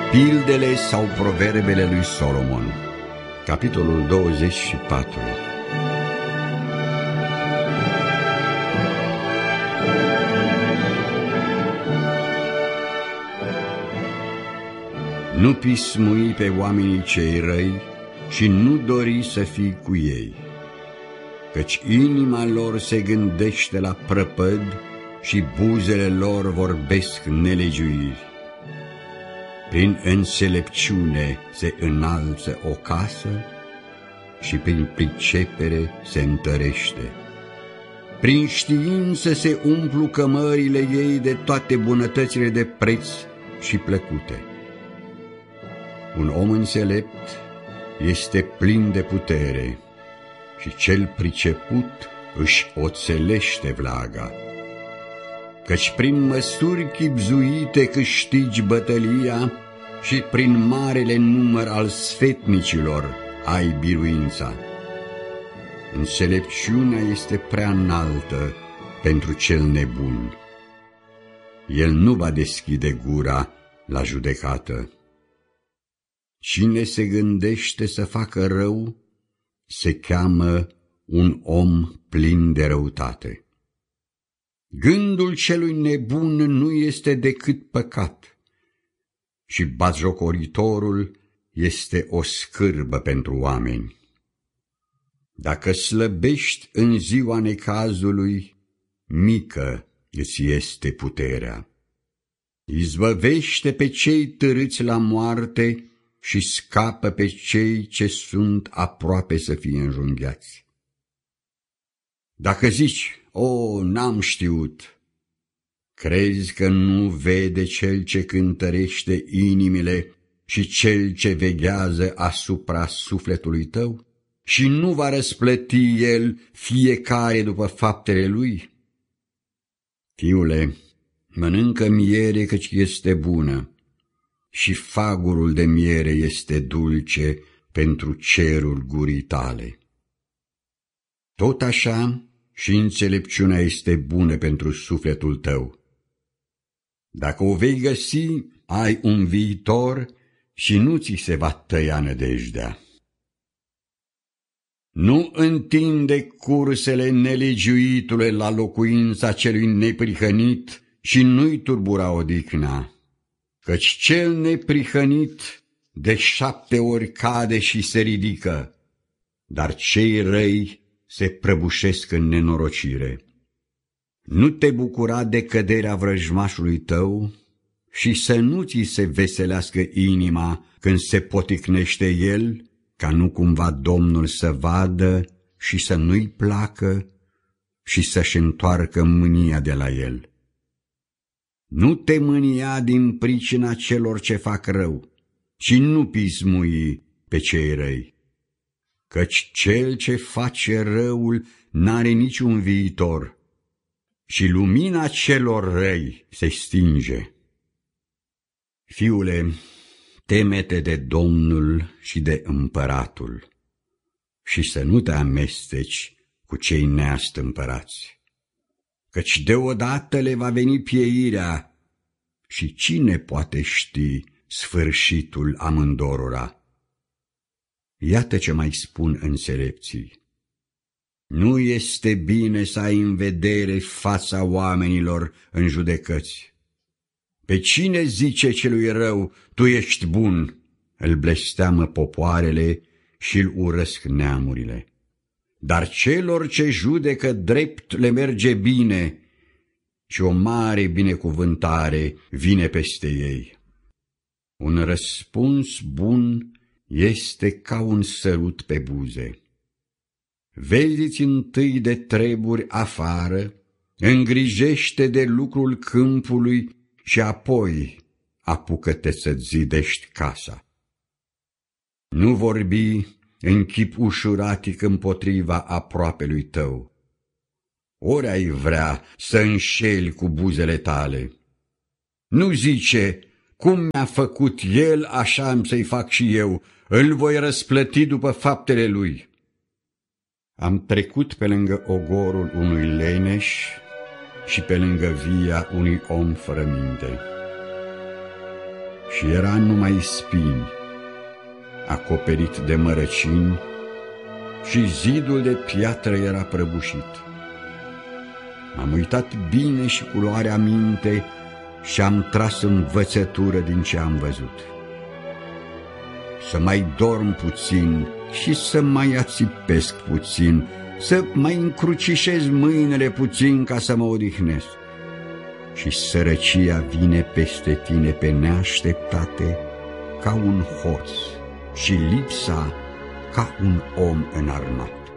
Pildele sau proverbele lui Solomon, capitolul 24. Nu pismui pe oamenii cei răi și nu dori să fii cu ei, căci inima lor se gândește la prăpăd și buzele lor vorbesc nelegiuiri. Prin înțelepciune se înalță o casă și prin pricepere se întărește. Prin știință se umplu cămările ei de toate bunătățile de preț și plăcute. Un om înțelept este plin de putere și cel priceput își oțelește vlaga. Căci prin măsuri chibzuite câștigi bătălia și prin marele număr al sfetnicilor ai biruința. Înțelepciunea este prea înaltă pentru cel nebun. El nu va deschide gura la judecată. Cine se gândește să facă rău, se cheamă un om plin de răutate. Gândul celui nebun nu este decât păcat și batjocoritorul este o scârbă pentru oameni. Dacă slăbești în ziua necazului, mică îți este puterea. Izbăvește pe cei târâți la moarte și scapă pe cei ce sunt aproape să fie înjunghiați. Dacă zici, n-am știut, crezi că nu vede cel ce cântărește inimile și cel ce veghează asupra sufletului tău? Și nu va răsplăti el fiecare după faptele lui? Fiule, mănâncă miere căci este bună și fagurul de miere este dulce pentru cerul gurii tale. Tot așa și înțelepciunea este bună pentru sufletul tău. Dacă o vei găsi, ai un viitor și nu ți se va tăia nădejdea. Nu întinde cursele nelegiuitule la locuința celui neprihănit și nu-i turbura odihna, căci cel neprihănit de 7 ori cade și se ridică, dar cei răi se prăbușesc în nenorocire. Nu te bucura de căderea vrăjmașului tău și să nu ți se veselească inima când se poticnește el, ca nu cumva Domnul să vadă și să nu-i placă și să-și întoarcă mânia de la el. Nu te mânia din pricina celor ce fac rău și nu pismui pe cei răi, căci cel ce face răul n-are niciun viitor și lumina celor răi se stinge. Fiule, teme-te de Domnul și de împăratul și să nu te amesteci cu cei neastâmpărați, căci deodată le va veni pieirea și cine poate ști sfârșitul amândorora? Iată ce mai spun înțelepții. Nu este bine să ai în vedere fața oamenilor în judecăți. Pe cine zice celui rău, tu ești bun, îl blesteamă popoarele și îl urăsc neamurile. Dar celor ce judecă drept le merge bine și o mare binecuvântare vine peste ei. Un răspuns bun este ca un sărut pe buze. Vezi-ți întâi de treburi afară, îngrijește de lucrul câmpului și apoi apucă-te să-ți zidești casa. Nu vorbi în chip ușuratic împotriva aproapelui tău. Ori ai vrea să înșeli cu buzele tale. Nu zice, cum mi-a făcut el, așa am să-i fac și eu, îl voi răsplăti după faptele lui. Am trecut pe lângă ogorul unui leneș și pe lângă via unui om fără minte. și era numai spini, acoperit de mărăcini, și zidul de piatră era prăbușit. M-am uitat bine și cu luarea minte și am tras învățătură din ce am văzut. Să mai dorm puțin și să mai ațipesc puțin, să mai încrucișez mâinile puțin ca să mă odihnesc. Și sărăcia vine peste tine pe neașteptate ca un hoț și lipsa ca un om înarmat.